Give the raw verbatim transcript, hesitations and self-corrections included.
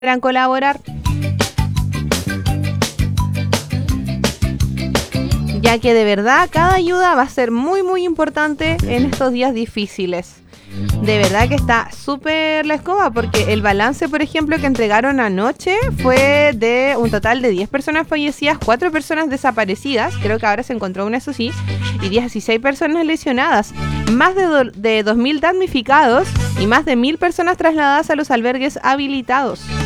quieran colaborar, ya que de verdad cada ayuda va a ser muy muy importante en estos días difíciles. De verdad que está súper la escoba, porque el balance, por ejemplo, que entregaron anoche fue de un total de diez personas fallecidas, cuatro personas desaparecidas, creo que ahora se encontró una, eso sí, y dieciséis personas lesionadas, más de, do- de dos mil damnificados y más de mil personas trasladadas a los albergues habilitados.